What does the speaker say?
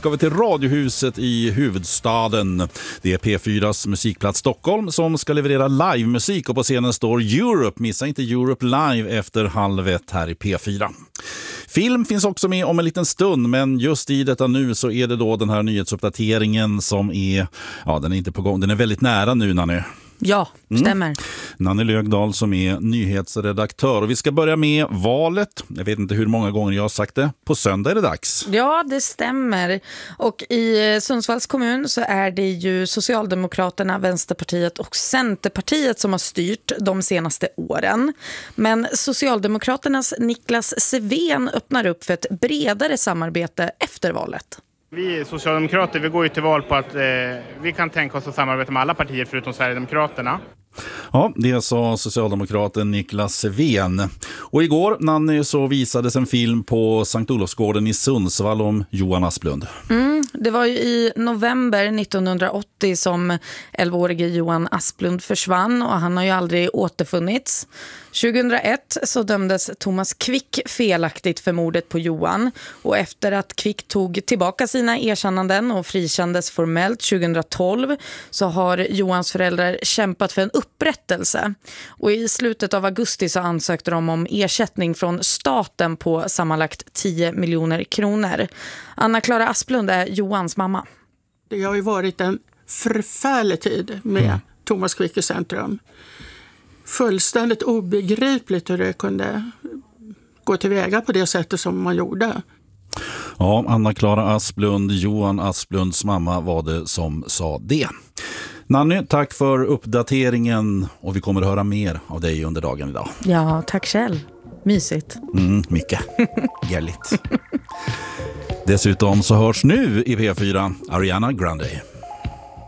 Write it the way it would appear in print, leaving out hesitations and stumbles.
ska vi till Radiohuset i huvudstaden. Det är P4s musikplats Stockholm som ska leverera livemusik och på scenen står Europe. Missa inte Europe live efter 12:30 här i P4. Film finns också med om en liten stund, men just i detta nu så är det då den här nyhetsuppdateringen som är, ja, den är inte på gång, den är väldigt nära nu, Nanny. Ja, stämmer. Nanny Lögdahl som är nyhetsredaktör. Och vi ska börja med valet. Jag vet inte hur många gånger jag har sagt det. På söndag är det dags. Ja, det stämmer. Och i Sundsvalls kommun så är det ju Socialdemokraterna, Vänsterpartiet och Centerpartiet som har styrt de senaste åren. Men Socialdemokraternas Niklas Sevén öppnar upp för ett bredare samarbete efter valet. Vi socialdemokrater, vi går ju till val på att vi kan tänka oss att samarbeta med alla partier förutom Sverigedemokraterna. Ja, det sa socialdemokraten Niklas Sevén. Och igår, Nanny, så visades en film på Sankt Olofsgården i Sundsvall om Johan Asplund. Det var ju i november 1980 som 11-årige Johan Asplund försvann och han har ju aldrig återfunnits. 2001 så dömdes Thomas Quick felaktigt för mordet på Johan och efter att Quick tog tillbaka sina erkännanden och frikändes formellt 2012 så har Johans föräldrar kämpat för en upprättelse. Och i slutet av augusti så ansökte de om ersättning från staten på sammanlagt 10 miljoner kronor. Anna-Klara Asplund är Johans mamma. Det har ju varit en förfärlig tid med Thomas Quick i centrum. Fullständigt obegripligt hur det kunde gå tillväga på det sättet som man gjorde. Ja, Anna-Klara Asplund, Johan Asplunds mamma var det som sa det. Nanny, tack för uppdateringen och vi kommer att höra mer av dig under dagen idag. Ja, tack själv. Mysigt. Mycket. Gärligt. Dessutom så hörs nu i P4 Ariana Grande.